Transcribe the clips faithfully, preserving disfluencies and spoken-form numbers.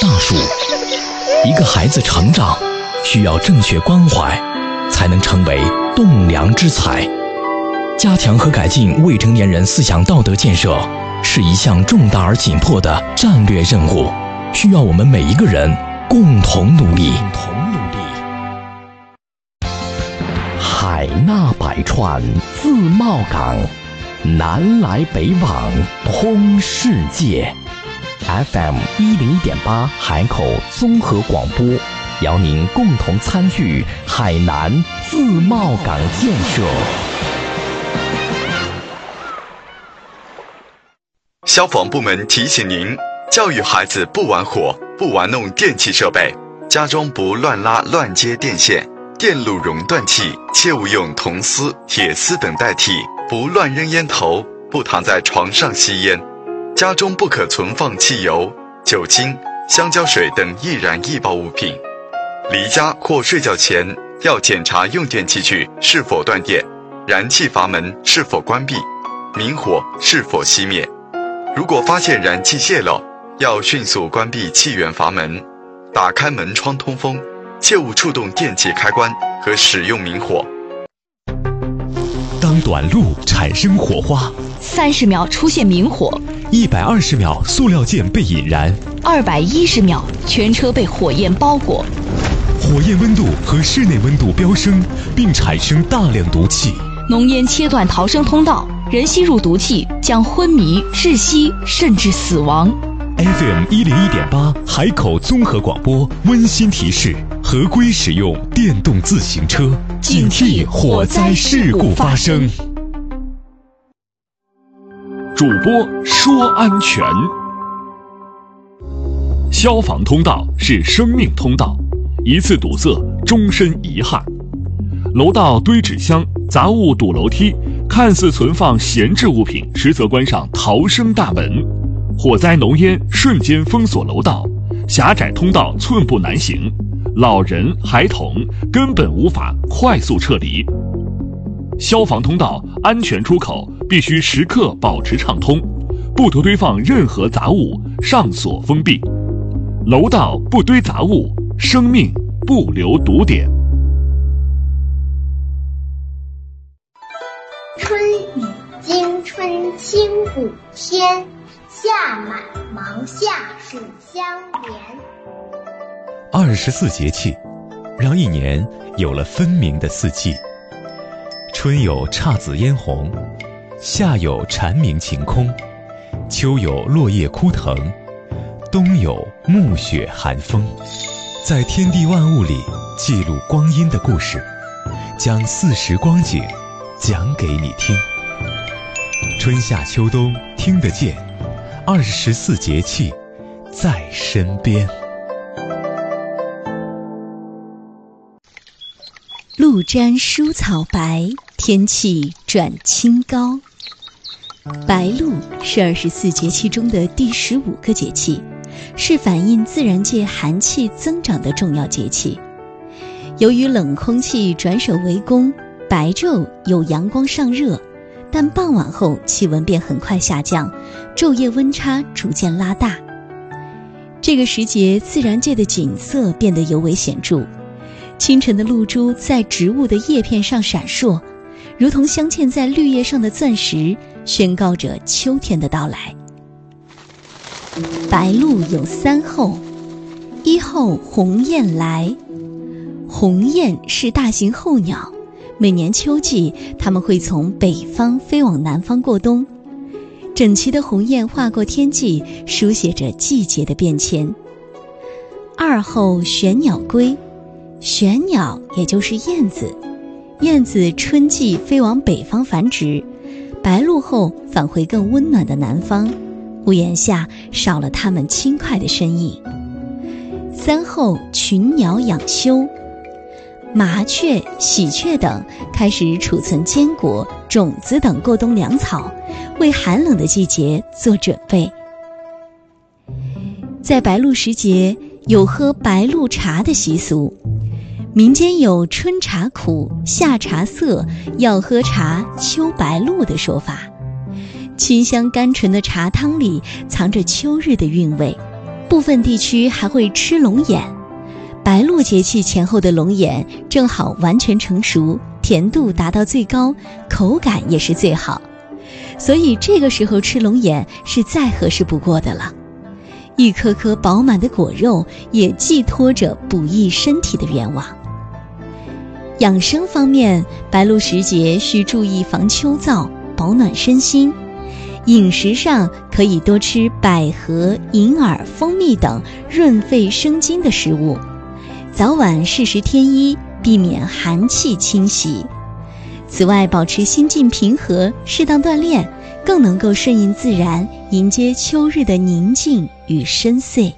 大树。一个孩子成长，需要正确关怀，才能成为栋梁之才。加强和改进未成年人思想道德建设，是一项重大而紧迫的战略任务，需要我们每一个人共同努力。 海纳百川，自贸港，南来北往，通世界。F M 一零一点八海口综合广播，邀您共同参与海南自贸港建设。 消防部门提醒您：教育孩子不玩火，不玩弄电器设备，家中不乱拉乱接电线。电路熔断器切勿用铜丝、铁丝等代替，不乱扔烟头，不躺在床上吸烟。家中不可存放汽油、酒精、香蕉水等易燃易爆物品。离家或睡觉前要检查用电器具是否断电，燃气阀门是否关闭，明火是否熄灭。如果发现燃气泄漏，要迅速关闭气源阀门，打开门窗通风，切勿触动电器开关和使用明火。 当短路产生火花， 三十秒出现明火， 一百二十秒塑料件被引燃， 二百一十秒全车被火焰包裹。 火焰温度和室内温度飙升，并产生大量毒气。 浓烟切断逃生通道，人吸入毒气将昏迷、窒息甚至死亡。 F M 一零一点八海口综合广播温馨提示：合规使用电动自行车，警惕火灾事故发生。 主播说安全。消防通道是生命通道，一次堵塞，终身遗憾。楼道堆纸箱、杂物堵楼梯，看似存放闲置物品，实则关上逃生大门。火灾浓烟瞬间封锁楼道，狭窄通道寸步难行，老人孩童根本无法快速撤离。消防通道安全出口必须时刻保持畅通，不得堆放任何杂物，上锁封闭。楼道不堆杂物，生命不留堵点。 春雨惊春清谷天，夏满芒夏暑相连。 二十四节气，让一年有了分明的四季。春有姹紫嫣红，夏有蝉鸣晴空，秋有落叶枯藤，冬有暮雪寒风。在天地万物里记录光阴的故事，将四时光景讲给你听。春夏秋冬听得见，二十四节气在身边。 露沾蔬草白，天气转清高。白露是二十四节气中的第十五个节气，是反映自然界寒气增长的重要节气。由于冷空气转守为攻，白昼有阳光上热，但傍晚后气温便很快下降，昼夜温差逐渐拉大。这个时节，自然界的景色变得尤为显著。清晨的露珠在植物的叶片上闪烁，如同镶嵌在绿叶上的钻石，宣告着秋天的到来。白露有三候：一候鸿雁来。鸿雁是大型候鸟，每年秋季它们会从北方飞往南方过冬。整齐的鸿雁划过天际，书写着季节的变迁。二候玄鸟归。玄鸟也就是燕子，燕子春季飞往北方繁殖，白露后返回更温暖的南方，屋檐下少了它们轻快的身影。三候群鸟养休。麻雀、喜鹊等开始储存坚果、种子等过冬粮草，为寒冷的季节做准备。在白露时节，有喝白露茶的习俗。民间有春茶苦、夏茶涩、要喝茶、秋白露的说法。清香甘醇的茶汤里藏着秋日的韵味， 部分地区还会吃龙眼。白露节气前后的龙眼正好完全成熟，甜度达到最高，口感也是最好，所以这个时候吃龙眼是再合适不过的了。一颗颗饱满的果肉也寄托着补益身体的愿望。养生方面，白露时节需注意防秋燥，保暖身心。饮食上可以多吃百合、银耳、蜂蜜等润肺生津的食物，早晚适时添衣，避免寒气侵袭。此外，保持心境平和，适当锻炼，更能够顺应自然，迎接秋日的宁静与深邃。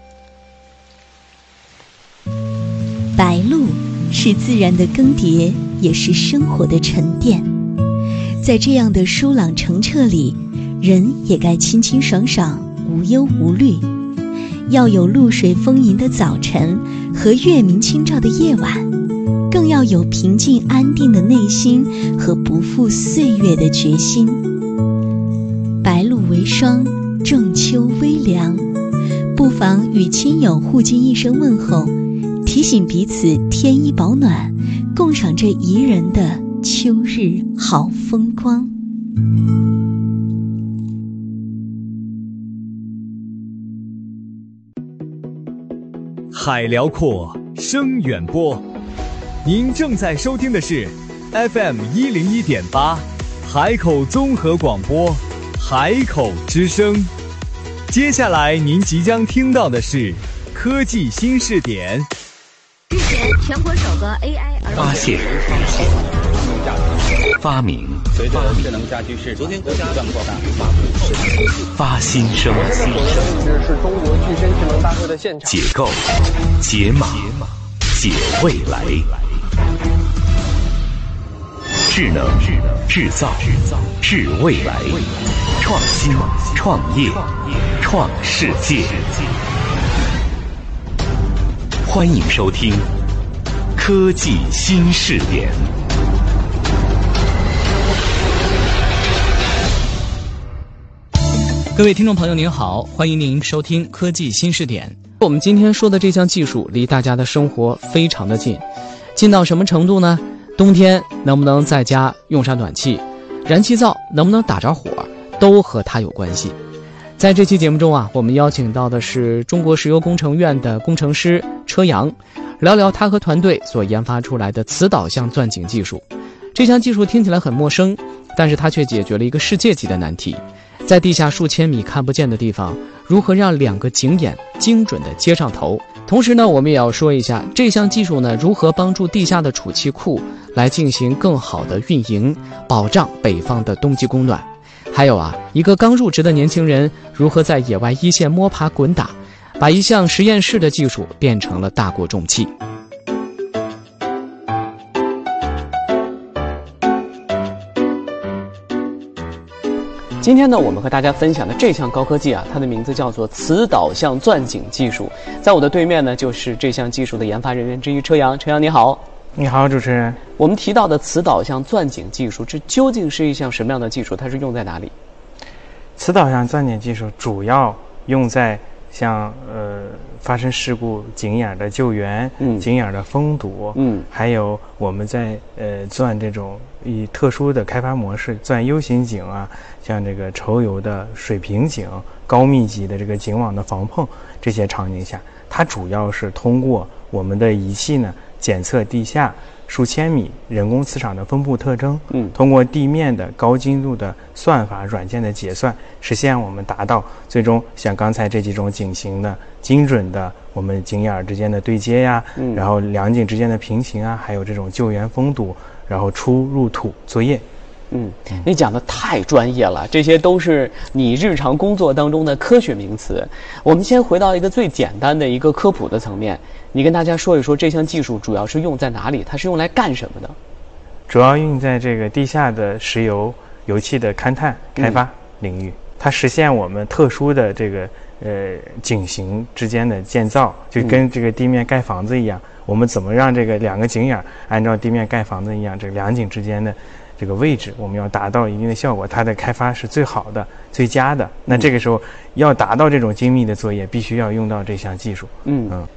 白露是自然的更迭，也是生活的沉淀。在这样的舒朗澄澈里，人也该清清爽爽，无忧无虑。要有露水丰盈的早晨和月明清照的夜晚，更要有平静安定的内心和不负岁月的决心。白露为霜，仲秋微凉，不妨与亲友互尽一声问候，提醒彼此添衣保暖，共赏这宜人的秋日好风光。 海辽阔，声远播。您正在收听的是 F M 一零一点八，海口综合广播，海口之声。接下来您即将听到的是科技新视点。 日前，全国首个 A I 儿童发现、发明、 随着智能家居市昨天国家不断扩大， 发新生、 是中国具身智能大会的现场。 解构、解码、解未来。智能、制造、制未来，创新、创业、创世界。欢迎收听科技新视点。 各位听众朋友您好，欢迎您收听科技新视点。我们今天说的这项技术离大家的生活非常的近，近到什么程度呢？冬天能不能在家用上暖气，燃气灶能不能打着火，都和它有关系。在这期节目中啊，我们邀请到的是中国石油工程院的工程师车阳，聊聊他和团队所研发出来的磁导向钻井技术。这项技术听起来很陌生，但是它却解决了一个世界级的难题。在地下数千米看不见的地方，如何让两个井眼精准地接上头？同时呢，我们也要说一下这项技术呢，如何帮助地下的储气库来进行更好的运营，保障北方的冬季供暖。还有啊，一个刚入职的年轻人如何在野外一线摸爬滚打，把一项实验室的技术变成了大国重器。今天呢，我们和大家分享的这项高科技啊，它的名字叫做磁导向钻井技术。在我的对面呢，就是这项技术的研发人员之一车阳。车阳你好。 你好，主持人。 我们提到的磁导向钻井技术，这究竟是一项什么样的技术？它是用在哪里？ 磁导向钻井技术主要用在像呃发生事故井眼的救援、嗯、井眼的封堵，嗯，还有我们在呃钻这种以特殊的开发模式钻 U 型井啊，像这个抽油的水平井、高密集的这个井网的防碰这些场景下，它主要是通过我们的仪器呢检测地下数千米人工磁场的分布特征，嗯，通过地面的高精度的算法软件的结算，实现我们达到最终像刚才这几种井型的精准的我们井眼之间的对接呀，嗯，然后两井之间的平行啊，还有这种救援封堵，然后出入土作业。 嗯，你讲的太专业了，这些都是你日常工作当中的科学名词。我们先回到一个最简单的一个科普的层面，你跟大家说一说这项技术主要是用在哪里，它是用来干什么的？ 主要用在这个地下的石油油气的勘探开发领域，嗯，它实现我们特殊的这个呃井型之间的建造，就跟这个地面盖房子一样，嗯，我们怎么让这个两个井眼按照地面盖房子一样，这个两井之间的这个位置，我们要达到一定的效果，它的开发是最好的、最佳的。那这个时候要达到这种精密的作业，必须要用到这项技术。 嗯嗯，